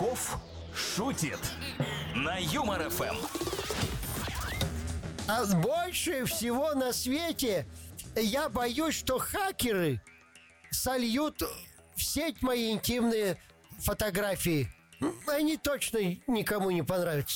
Чесноков шутит на Юмор ФМ. А больше всего на свете я боюсь, что хакеры сольют в сеть мои интимные фотографии. Они точно никому не понравятся.